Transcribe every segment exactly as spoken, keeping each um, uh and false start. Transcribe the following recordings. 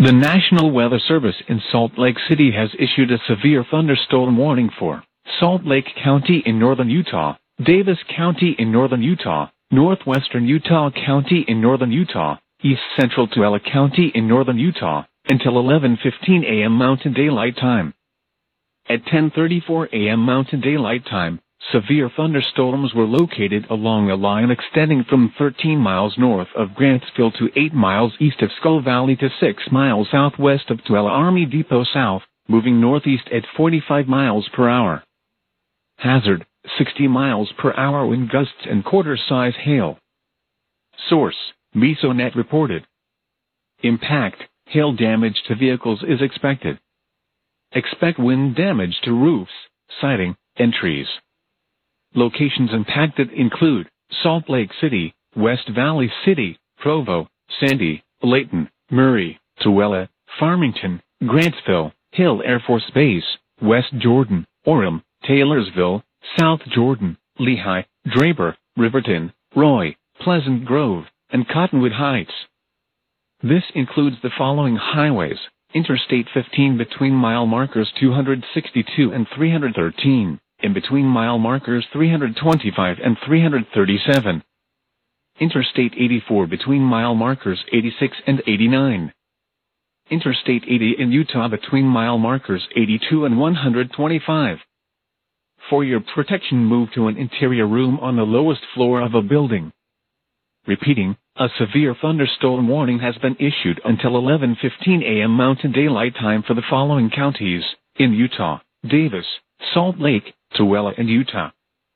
The National Weather Service in Salt Lake City has issued a severe thunderstorm warning for Salt Lake County in northern Utah, Davis County in northern Utah, northwestern Utah County in northern Utah, east central Tooele County in northern Utah, until eleven fifteen a.m. Mountain Daylight Time. At ten thirty-four a.m. Mountain Daylight Time, severe thunderstorms were located along a line extending from thirteen miles north of Grantsville to eight miles east of Skull Valley to six miles southwest of Tooele Army Depot South, moving northeast at forty-five miles per hour. Hazard, sixty miles per hour wind gusts and quarter-size hail. Source, Mesonet reported. Impact, hail damage to vehicles is expected. Expect wind damage to roofs, siding, and trees. Locations impacted include Salt Lake City, West Valley City, Provo, Sandy, Layton, Murray, Tooele, Farmington, Grantsville, Hill Air Force Base, West Jordan, Orem, Taylorsville, South Jordan, Lehigh, Draper, Riverton, Roy, Pleasant Grove, and Cottonwood Heights. This includes the following highways: Interstate fifteen between mile markers two hundred sixty-two and three hundred thirteen, in between mile markers three hundred twenty-five and three hundred thirty-seven. Interstate eighty-four between mile markers eighty-six and eighty-nine. Interstate eighty in Utah between mile markers eighty-two and one hundred twenty-five. For your protection, move to an interior room on the lowest floor of a building. Repeating, a severe thunderstorm warning has been issued until eleven fifteen a.m. Mountain Daylight Time for the following counties in Utah: Davis, Salt Lake, Tooele, and Utah.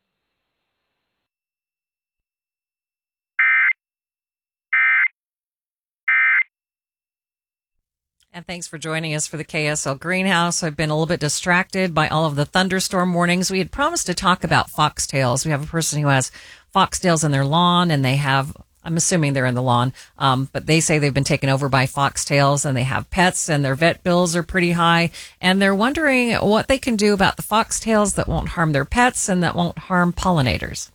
And thanks for joining us for the K S L Greenhouse. I've been a little bit distracted by all of the thunderstorm warnings. We had promised to talk about foxtails. We have a person who has foxtails in their lawn, and they have, I'm assuming they're in the lawn, um, but they say they've been taken over by foxtails, and they have pets, and their vet bills are pretty high, and they're wondering what they can do about the foxtails that won't harm their pets and that won't harm pollinators.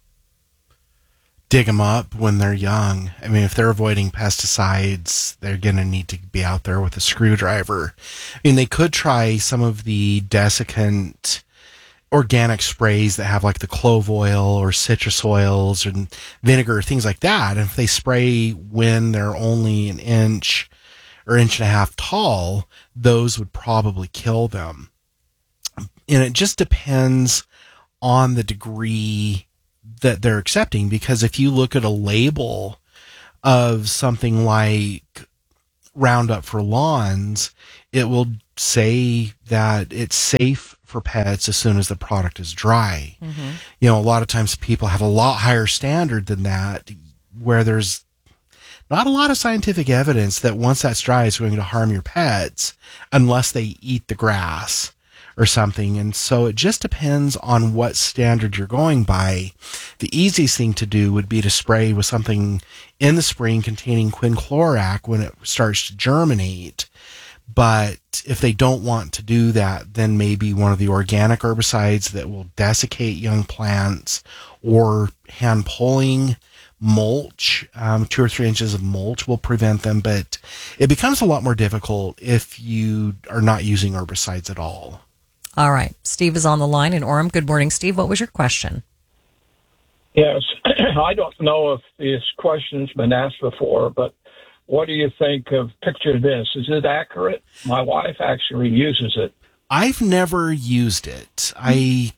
Dig them up when they're young. I mean, if they're avoiding pesticides, they're going to need to be out there with a screwdriver. I mean, they could try some of the desiccant organic sprays that have like the clove oil or citrus oils and vinegar, things like that. And if they spray when they're only an inch or inch and a half tall, those would probably kill them. And it just depends on the degree that they're accepting, because if you look at a label of something like Roundup for Lawns, it will say that it's safe for pets as soon as the product is dry. Mm-hmm. You know, a lot of times people have a lot higher standard than that, where there's not a lot of scientific evidence that once that's dry, it's going to harm your pets unless they eat the grass or something. And so it just depends on what standard you're going by. The easiest thing to do would be to spray with something in the spring containing quinclorac when it starts to germinate. But if they don't want to do that, then maybe one of the organic herbicides that will desiccate young plants, or hand pulling mulch, um, two or three inches of mulch will prevent them. But it becomes a lot more difficult if you are not using herbicides at all. All right. Steve is on the line in Orem. Good morning, Steve. What was your question? Yes. I don't know if this question's been asked before, but what do you think of, picture this, is it accurate? My wife actually uses it. I've never used it. I,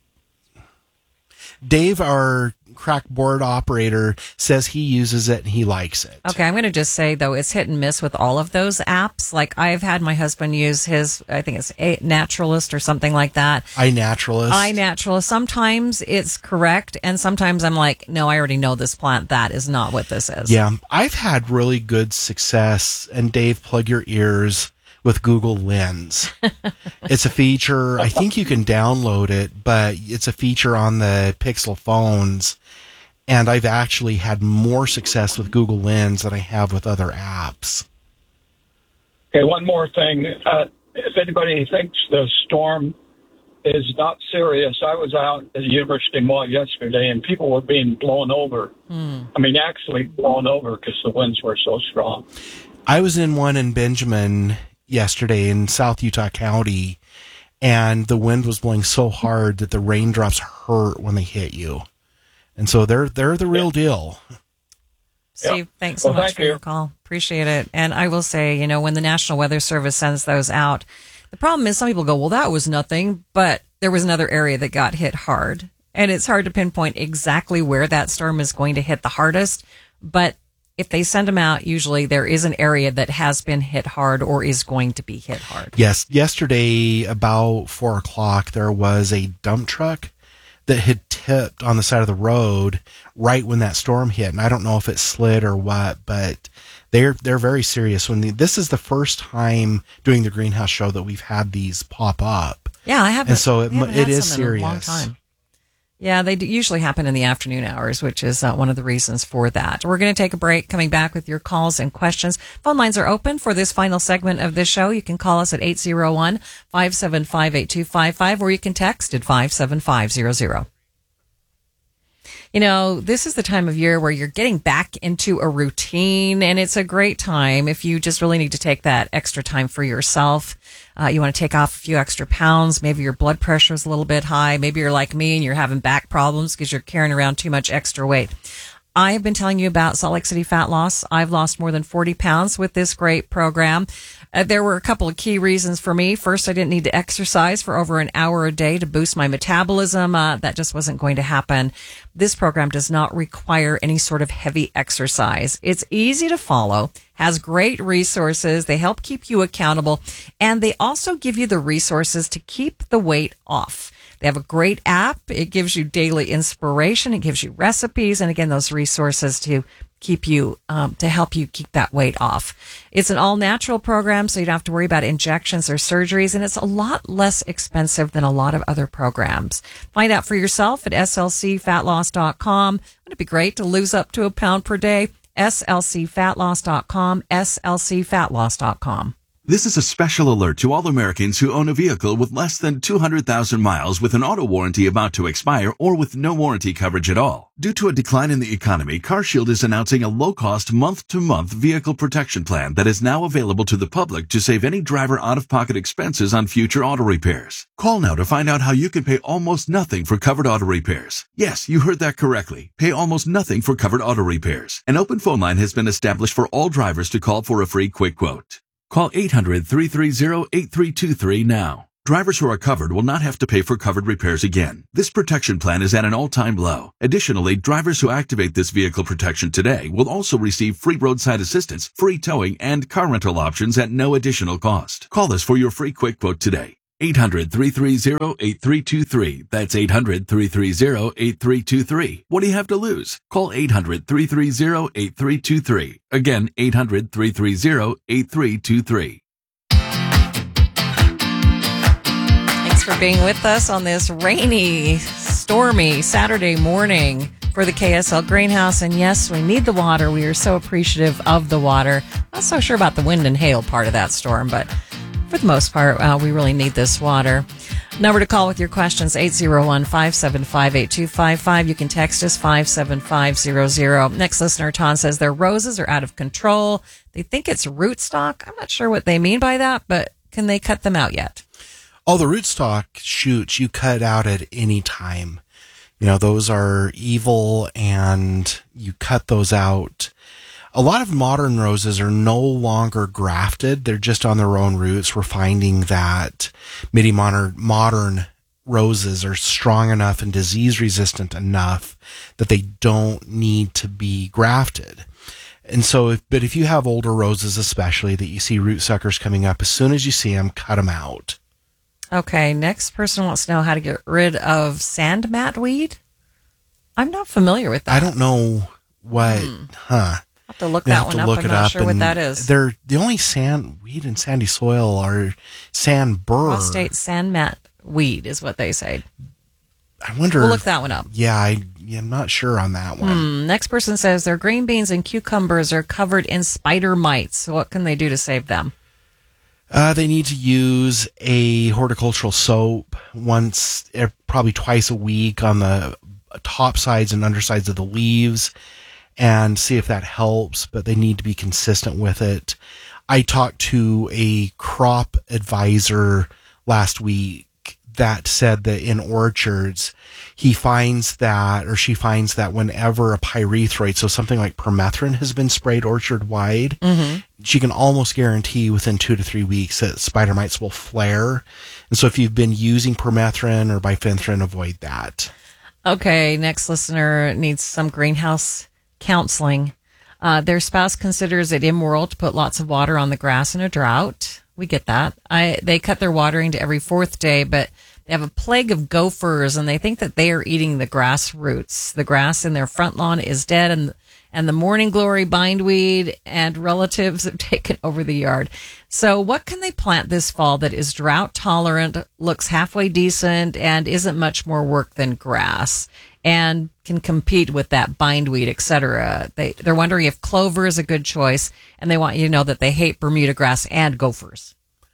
Dave, our crack board operator, says he uses it and he likes it. Okay, I'm going to just say, though, it's hit and miss with all of those apps. Like, I've had my husband use his, I think it's a Naturalist or something like that. iNaturalist. iNaturalist. Sometimes it's correct, and sometimes I'm like, no, I already know this plant. That is not what this is. Yeah, I've had really good success, and Dave, plug your ears, with Google Lens. It's a feature, I think you can download it, but it's a feature on the Pixel phones. And I've actually had more success with Google Lens than I have with other apps. Okay, one more thing. Uh, if anybody thinks the storm is not serious, I was out at the University Mall yesterday, and people were being blown over. Mm. I mean, actually blown over because the winds were so strong. I was in one in Benjamin, yesterday in South Utah County, and the wind was blowing so hard that the raindrops hurt when they hit you. And so they're they're the real deal. Steve, Yep. thanks so Well, much thank for you. your call. Appreciate it. And I will say, you know, when the National Weather Service sends those out, the problem is some people go, well, that was nothing, but there was another area that got hit hard. And it's hard to pinpoint exactly where that storm is going to hit the hardest. But if they send them out, usually there is an area that has been hit hard or is going to be hit hard. Yes, yesterday about four o'clock, there was a dump truck that had tipped on the side of the road right when that storm hit. And I don't know if it slid or what, but they're they're very serious. When the, this is the first time doing the Greenhouse Show that we've had these pop up. Yeah, I haven't. And so it, we haven't it had is some in a long serious. time. Yeah, they do usually happen in the afternoon hours, which is uh, one of the reasons for that. We're going to take a break, coming back with your calls and questions. Phone lines are open for this final segment of this show. You can call us at eight oh one, five seven five, eight two five five, or you can text at five seven five zero zero. You know, this is the time of year where you're getting back into a routine, and it's a great time if you just really need to take that extra time for yourself. Uh, you want to take off a few extra pounds. Maybe your blood pressure is a little bit high. Maybe you're like me and you're having back problems because you're carrying around too much extra weight. I have been telling you about Salt Lake City Fat Loss. I've lost more than forty pounds with this great program. Uh, there were a couple of key reasons for me. First, I didn't need to exercise for over an hour a day to boost my metabolism. Uh, that just wasn't going to happen. This program does not require any sort of heavy exercise. It's easy to follow, has great resources. They help keep you accountable, and they also give you the resources to keep the weight off. They have a great app. It gives you daily inspiration. It gives you recipes. And again, those resources to keep you, um, to help you keep that weight off. It's an all natural program, so you don't have to worry about injections or surgeries. And it's a lot less expensive than a lot of other programs. Find out for yourself at S L C fat loss dot com. Wouldn't it be great to lose up to a pound per day? S L C fat loss dot com, S L C fat loss dot com. This is a special alert to all Americans who own a vehicle with less than two hundred thousand miles with an auto warranty about to expire or with no warranty coverage at all. Due to a decline in the economy, CarShield is announcing a low-cost month-to-month vehicle protection plan that is now available to the public to save any driver out-of-pocket expenses on future auto repairs. Call now to find out how you can pay almost nothing for covered auto repairs. Yes, you heard that correctly. Pay almost nothing for covered auto repairs. An open phone line has been established for all drivers to call for a free quick quote. Call eight hundred, three three zero, eight three two three now. Drivers who are covered will not have to pay for covered repairs again. This protection plan is at an all-time low. Additionally, drivers who activate this vehicle protection today will also receive free roadside assistance, free towing, and car rental options at no additional cost. Call us for your free quick quote today. eight hundred, three three zero, eight three two three. That's eight hundred, three three zero, eight three two three. What do you have to lose? Call eight hundred, three three zero, eight three two three. Again, eight hundred, three three zero, eight three two three. Thanks for being with us on this rainy, stormy Saturday morning for the K S L Greenhouse. And yes, we need the water. We are so appreciative of the water. Not so sure about the wind and hail part of that storm, but for the most part, uh, we really need this water. Number to call with your questions, eight oh one, five seven five, eight two five five. You can text us five seven five zero zero. Next listener, Ton, says their roses are out of control. They think it's rootstock. I'm not sure what they mean by that, but can they cut them out yet? Oh, the rootstock shoots you cut out at any time. You know, those are evil, and you cut those out. A lot of modern roses are no longer grafted. They're just on their own roots. We're finding that midi-modern modern roses are strong enough and disease resistant enough that they don't need to be grafted. And so, if, but if you have older roses, especially that you see root suckers coming up, as soon as you see them, cut them out. Okay, next person wants to know how to get rid of sand mat weed. I'm not familiar with that. I don't know what, hmm. huh? I'll have to look that one up. I'm not sure what that is. They're the only sand weed and sandy soil are sand burr. Prostate sand mat weed is what they say. I wonder. We'll look that one up. Yeah, I, yeah, I'm not sure on that one. Hmm. Next person says their green beans and cucumbers are covered in spider mites. So what can they do to save them? Uh, they need to use a horticultural soap once, probably twice a week on the top sides and undersides of the leaves, and see if that helps, but they need to be consistent with it. I talked to a crop advisor last week that said that in orchards, he finds that, or she finds that whenever a pyrethroid, so something like permethrin has been sprayed orchard wide, mm-hmm. she can almost guarantee within two to three weeks that spider mites will flare. And so if you've been using permethrin or bifenthrin, avoid that. Okay, next listener needs some greenhouse counseling. Uh, their spouse considers it immoral to put lots of water on the grass in a drought. We get that. I they cut their watering to every fourth day, but they have a plague of gophers, and they think that they are eating the grass roots. The grass in their front lawn is dead, and and the morning glory, bindweed, and relatives have taken over the yard. So what can they plant this fall that is drought tolerant, looks halfway decent, and isn't much more work than grass, and can compete with that bindweed, et cetera? They, they're wondering if clover is a good choice, and they want you to know that they hate Bermuda grass and gophers.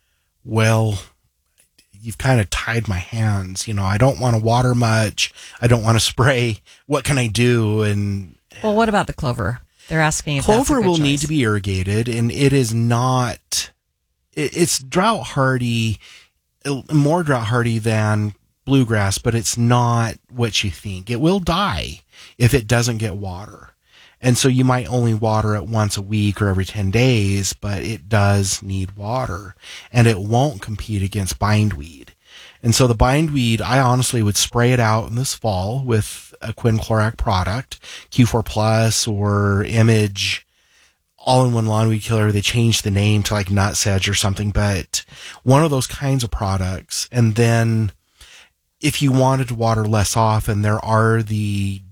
Well, you've kind of tied my hands. You know, I don't want to water much. I don't want to spray. What can I do? And well, what about the clover? They're asking if clover that's a good will choice. need to be irrigated, and it is not. It, it's drought hardy, more drought hardy than bluegrass, but it's not what you think. It will die if it doesn't get water. And so you might only water it once a week or every ten days, but it does need water, and it won't compete against bindweed. And so the bindweed, I honestly would spray it out in this fall with a quinclorac product, Q four Plus or Image, all-in-one lawn weed killer. They changed the name to like Nutsedge or something, but one of those kinds of products. And then if you wanted to water less often, there are the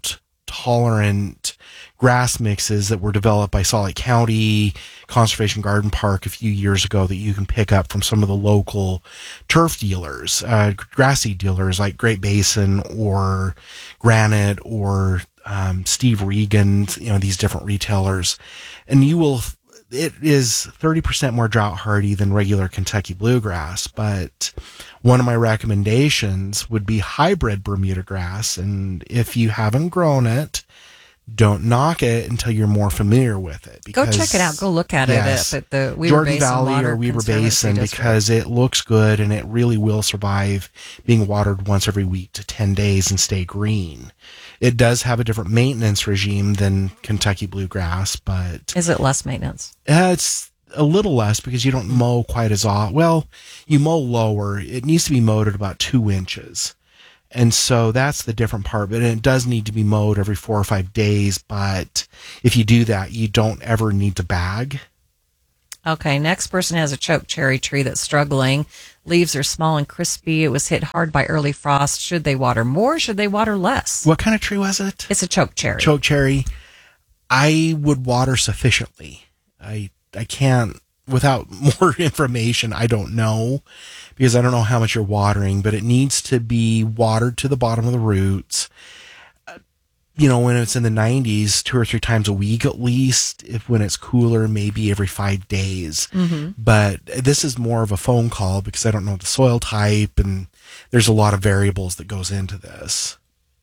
drought-tolerant grass mixes that were developed by Salt Lake County Conservation Garden Park a few years ago that you can pick up from some of the local turf dealers, uh, grass seed dealers like Great Basin or Granite or um, Steve Regan, you know, these different retailers. And you will, it is thirty percent more drought hardy than regular Kentucky bluegrass, but one of my recommendations would be hybrid Bermuda grass. And if you haven't grown it, don't knock it until you're more familiar with it. Because, go check it out. Go look at yes, it at the Weber Jordan Basin Valley Water or Weber Conservancy Basin District. Because it looks good and it really will survive being watered once every week to ten days and stay green. It does have a different maintenance regime than Kentucky bluegrass, but is it less maintenance? Uh, it's a little less because you don't mow quite as often. Well, you mow lower. It needs to be mowed at about two inches. And so that's the different part, but it does need to be mowed every four or five days. But if you do that, you don't ever need to bag. Okay, next person has a choke cherry tree that's struggling. Leaves are small and crispy. It was hit hard by early frost. Should they water more? Should they water less? What kind of tree was it? It's a choke cherry. Choke cherry. I would water sufficiently. I I can't, without more information, I don't know. Because I don't know how much you're watering, but it needs to be watered to the bottom of the roots. Uh, you know, when it's in the nineties, two or three times a week at least. If when it's cooler, maybe every five days. Mm-hmm. But this is more of a phone call because I don't know the soil type, and there's a lot of variables that goes into this.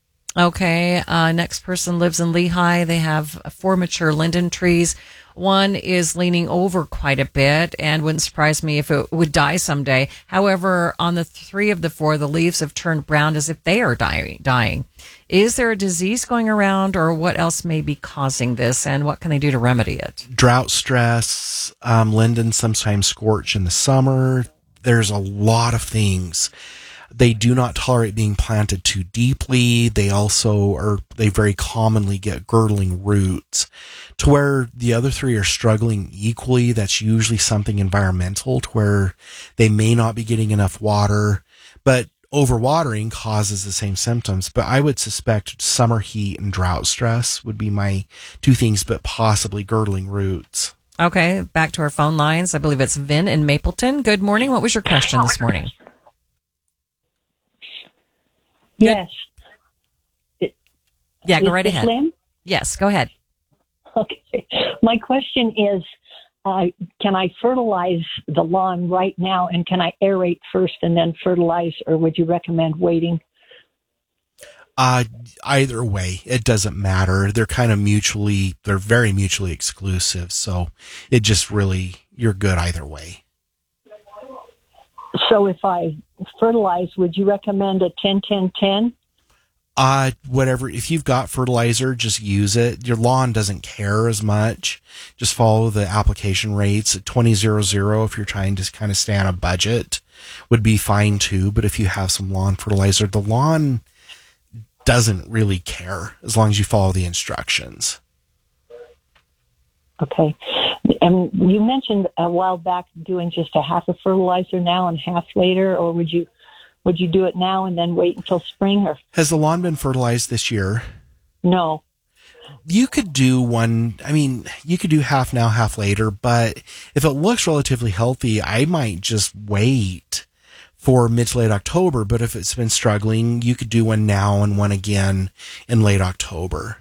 Okay, uh, next person lives in Lehigh. They have four mature linden trees. One is leaning over quite a bit and wouldn't surprise me if it would die someday. However, on the three of the four, the leaves have turned brown as if they are dying. dying. Is there a disease going around, or what else may be causing this, and what can they do to remedy it? Drought stress, um, linden sometimes scorch in the summer. There's a lot of things. They do not tolerate being planted too deeply. They also are, they very commonly get girdling roots to where the other three are struggling equally. That's usually something environmental to where they may not be getting enough water, but overwatering causes the same symptoms. But I would suspect summer heat and drought stress would be my two things, but possibly girdling roots. Okay. Back to our phone lines. I believe it's Vin in Mapleton. Good morning. What was your question this morning? Yes. It, yeah, go is right ahead. Lynn? Yes, go ahead. Okay. My question is, uh, can I fertilize the lawn right now, and can I aerate first and then fertilize, or would you recommend waiting? Uh, either way, it doesn't matter. They're kind of mutually, they're very mutually exclusive. So it just really, you're good either way. So if I fertilize, would you recommend a ten ten ten? Uh, whatever. If you've got fertilizer, just use it. Your lawn doesn't care as much. Just follow the application rates. At twenty hundred if you're trying to kind of stay on a budget would be fine too. But if you have some lawn fertilizer, the lawn doesn't really care as long as you follow the instructions. Okay. And you mentioned a while back doing just a half of fertilizer now and half later, or would you would you do it now and then wait until spring? Or has the lawn been fertilized this year? No. You could do one, I mean, you could do half now, half later, but if it looks relatively healthy, I might just wait for mid to late October. But if it's been struggling, you could do one now and one again in late October.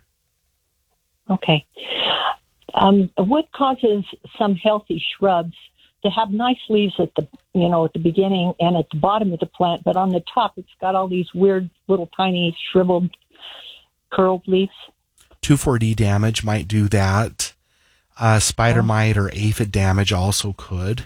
Okay. Um, what causes some healthy shrubs to have nice leaves at the, you know, at the beginning and at the bottom of the plant, but on the top it's got all these weird little tiny shriveled, curled leaves? two four D damage might do that. Uh, spider mite or aphid damage also could.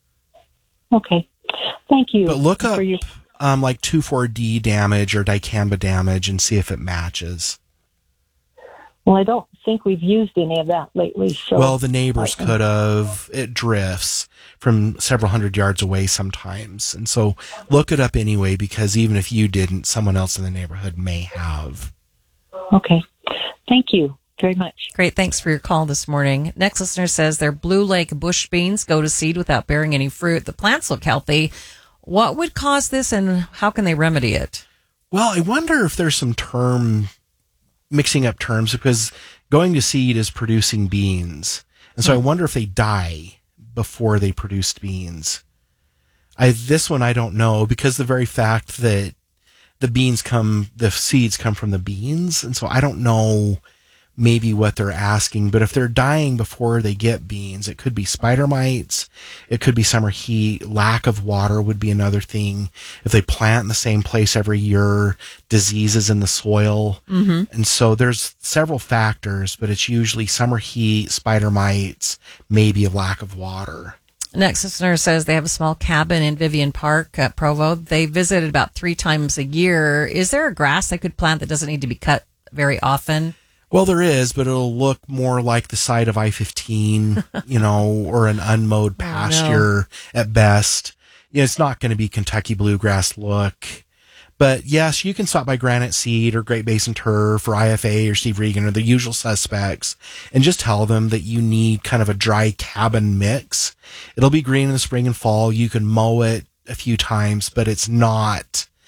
Okay. Thank you. But look up your... um, like two four D damage or dicamba damage and see if it matches. Well, I don't think we've used any of that lately. So well, the neighbors could have. It drifts from several hundred yards away sometimes. And so look it up anyway, because even if you didn't, someone else in the neighborhood may have. Okay. Thank you very much. Great. Thanks for your call this morning. Next listener says their Blue Lake bush beans go to seed without bearing any fruit. The plants look healthy. What would cause this and how can they remedy it? Well, I wonder if there's some term mixing up terms, because going to seed is producing beans. And so mm-hmm. I wonder if they die before they produced beans. I, this one I don't know, because the very fact that the beans come, the seeds come from the beans. And so I don't know maybe what they're asking, but if they're dying before they get beans, it could be spider mites. It could be summer heat. Lack of water would be another thing. If they plant in the same place every year, diseases in the soil. Mm-hmm. And so there's several factors, but it's usually summer heat, spider mites, maybe a lack of water. Next listener says they have a small cabin in Vivian Park at Provo. They visit about three times a year. Is there a grass they could plant that doesn't need to be cut very often? Well, there is, but it'll look more like the side of I fifteen, you know, or an unmowed pasture oh, no. at best. Yeah, it's not going to be Kentucky bluegrass look. But yes, you can stop by Granite Seed or Great Basin Turf or I F A or Steve Regan or the usual suspects and just tell them that you need kind of a dry cabin mix. It'll be green in the spring and fall. You can mow it a few times, but it's not